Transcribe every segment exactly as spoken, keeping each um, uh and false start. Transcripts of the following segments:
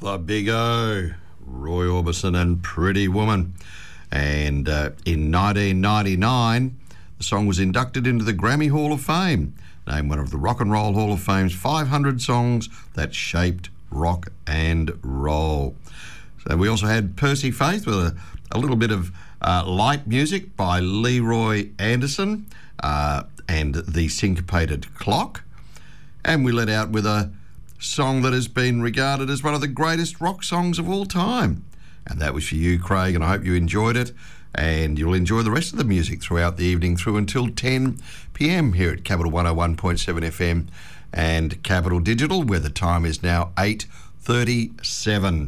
The Big O, Roy Orbison and Pretty Woman. And uh, in nineteen ninety-nine, the song was inducted into the Grammy Hall of Fame, named one of the Rock and Roll Hall of Fame's five hundred songs that shaped rock and roll. So we also had Percy Faith with a, a little bit of uh, light music by Leroy Anderson uh, and The Syncopated Clock. And we let out with a song that has been regarded as one of the greatest rock songs of all time. And that was for you, Craig, and I hope you enjoyed it. And you'll enjoy the rest of the music throughout the evening through until ten p.m. here at Capital one oh one point seven F M and Capital Digital, where the time is now eight thirty-seven.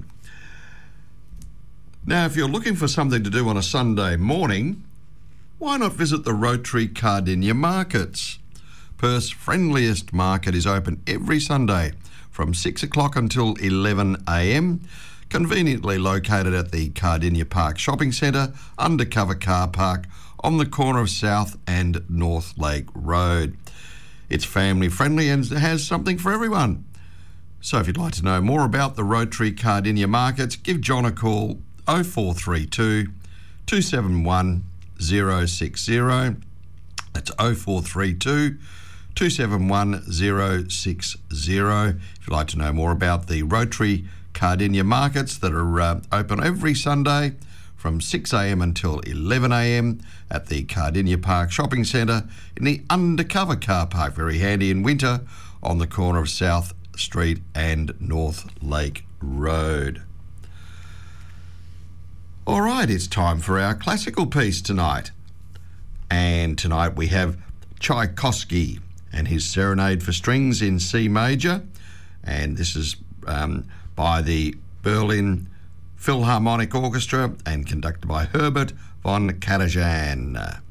Now, if you're looking for something to do on a Sunday morning, why not visit the Rotary Cardinia Markets? Perth's friendliest market is open every Sunday from six o'clock until eleven a.m, conveniently located at the Cardinia Park Shopping Centre undercover car park on the corner of South and North Lake Road. It's family friendly and has something for everyone. So if you'd like to know more about the Rotary Cardinia Markets, give John a call oh four three two, two seven one, oh six oh. That's oh four three two, two seven one, oh six oh. If you'd like to know more about the Rotary Cardinia Markets that are uh, open every Sunday from six a.m. until eleven a.m. at the Cardinia Park Shopping Centre in the undercover car park, very handy in winter, on the corner of South Street and North Lake Road. All right, it's time for our classical piece tonight. And tonight we have Tchaikovsky and his Serenade for Strings in C major. And this is um, by the Berlin Philharmonic Orchestra and conducted by Herbert von Karajan.